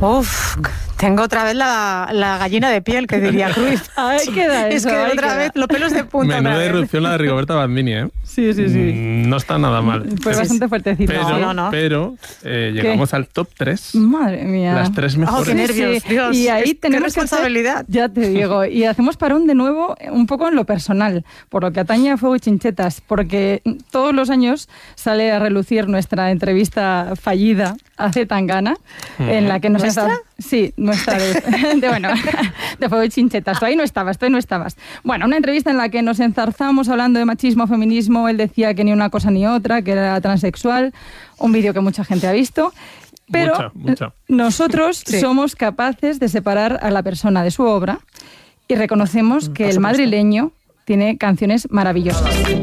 Uf, tengo otra vez la gallina de piel, que diría Cruz. Ahí queda eso. Es que otra vez, los pelos de punta. Menuda irrupción la de Rigoberta Bandini, ¿eh? Sí. No está nada mal. Pues bastante fuertecito. Pero llegamos al top 3. Madre mía. Las 3 mejores. ¡Qué nervios! Dios, y ahí tenemos qué responsabilidad. Ya te digo. Y hacemos parón de nuevo un poco en lo personal, por lo que atañe a Fuego y Chinchetas, porque todos los años sale a relucir nuestra entrevista fallida a Zetangana, en la que nos... ¿Nuestra? Sí, nuestra de Fuego y Chinchetas. Tú ahí no estabas. Bueno, una entrevista en la que nos enzarzamos hablando de machismo, feminismo. Él decía que ni una cosa ni otra, que era transexual. Un vídeo que mucha gente ha visto. Pero mucha. Nosotros somos capaces de separar a la persona de su obra y reconocemos que el madrileño tiene canciones maravillosas.